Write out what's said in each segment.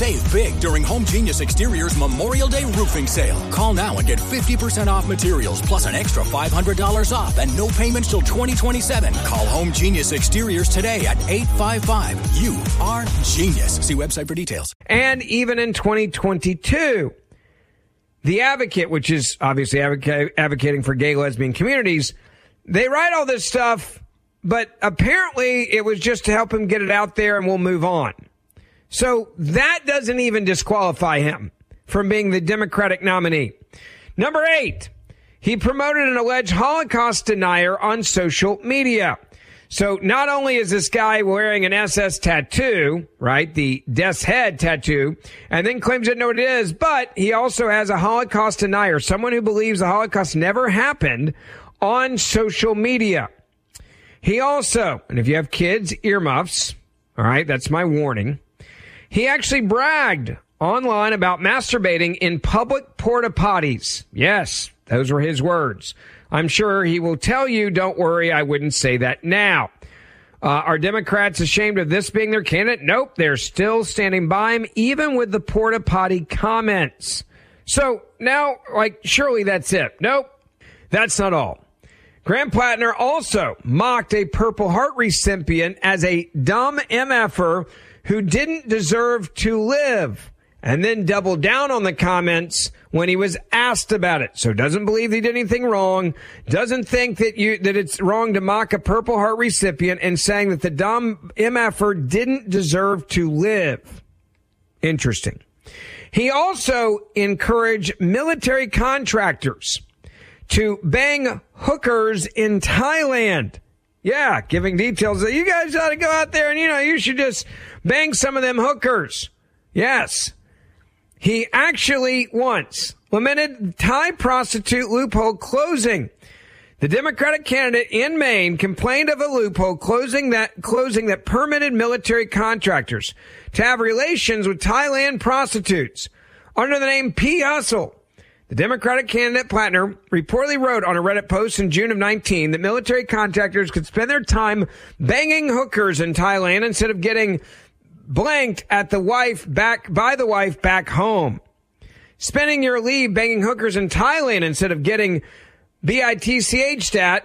Save big during Home Genius Exterior's Memorial Day roofing sale. Call now and get 50% off materials plus an extra $500 off and no payments till 2027. Call Home Genius Exteriors today at 855. You are genius. See website for details. And even in 2022, The Advocate, which is obviously advocating for gay, lesbian communities, they write all this stuff, but apparently it was just to help him get it out there and we'll move on. So that doesn't even disqualify him from being the Democratic nominee. Number 8, he promoted an alleged Holocaust denier on social media. So not only is this guy wearing an SS tattoo, right, the Death's Head tattoo, and then claims to know what it is, but he also has a Holocaust denier, someone who believes the Holocaust never happened, on social media. He also, and if you have kids, earmuffs, all right, that's my warning. He actually bragged online about masturbating in public porta potties. Yes, those were his words. I'm sure he will tell you, don't worry, I wouldn't say that now. Are Democrats ashamed of this being their candidate? Nope, they're still standing by him, even with the porta potty comments. So now, surely that's it. Nope, that's not all. Graham Plattner also mocked a Purple Heart recipient as a dumb MFer who didn't deserve to live, and then doubled down on the comments when he was asked about it. So doesn't believe he did anything wrong, doesn't think that it's wrong to mock a Purple Heart recipient, and saying that the dumb MFer didn't deserve to live. Interesting. He also encouraged military contractors to bang hookers in Thailand. Yeah, giving details that you guys ought to go out there and, you should just bang some of them hookers. Yes. He actually once lamented Thai prostitute loophole closing. The Democratic candidate in Maine complained of a loophole closing that permitted military contractors to have relations with Thailand prostitutes under the name P. Hustle. The Democratic candidate Plattner reportedly wrote on a Reddit post in June of 19 that military contractors could spend their time banging hookers in Thailand instead of getting blanked at the wife back home. Spending your leave banging hookers in Thailand instead of getting BITCH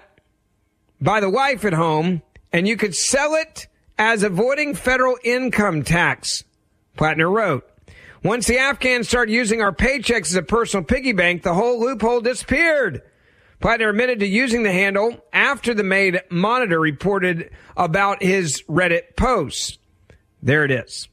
by the wife at home, and you could sell it as avoiding federal income tax, Plattner wrote. Once the Afghans started using our paychecks as a personal piggy bank, the whole loophole disappeared. Plattner admitted to using the handle after the Maid Monitor reported about his Reddit posts. There it is.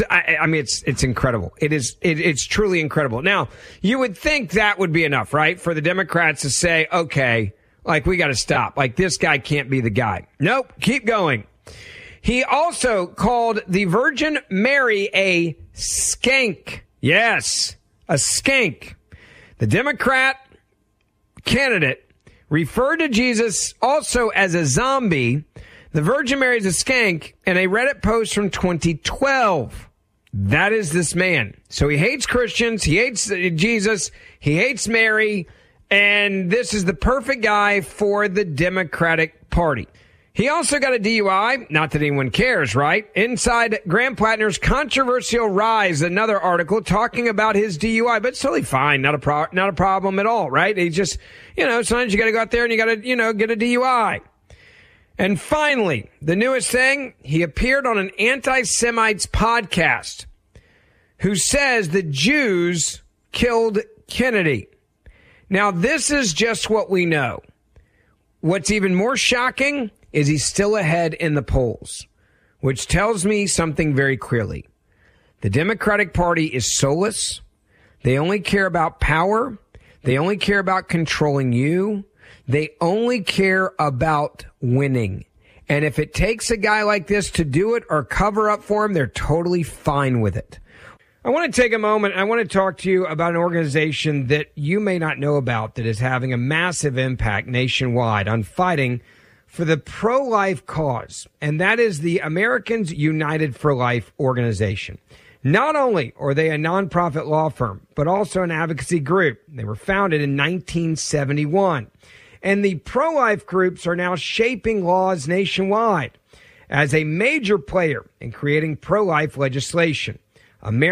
It's incredible. It's truly incredible. Now, you would think that would be enough, right? For the Democrats to say, okay, we got to stop. This guy can't be the guy. Nope. Keep going. He also called the Virgin Mary a skank. Yes, a skank. The Democrat candidate referred to Jesus also as a zombie. The Virgin Mary is a skank in a Reddit post from 2012. That is this man. So he hates Christians, he hates Jesus, he hates Mary, and this is the perfect guy for the Democratic Party. He also got a DUI, not that anyone cares, right? Inside Graham Plattner's Controversial Rise, another article talking about his DUI, but it's totally fine, not a problem at all, right? He just, sometimes you got to go out there and you got to, get a DUI. And finally, the newest thing, he appeared on an anti-Semites podcast who says the Jews killed Kennedy. Now, this is just what we know. What's even more shocking is he's still ahead in the polls, which tells me something very clearly. The Democratic Party is soulless. They only care about power. They only care about controlling you. They only care about winning. And if it takes a guy like this to do it or cover up for him, they're totally fine with it. I want to take a moment. I want to talk to you about an organization that you may not know about that is having a massive impact nationwide on fighting for the pro-life cause. And that is the Americans United for Life organization. Not only are they a nonprofit law firm, but also an advocacy group. They were founded in 1971. And the pro-life groups are now shaping laws nationwide as a major player in creating pro-life legislation.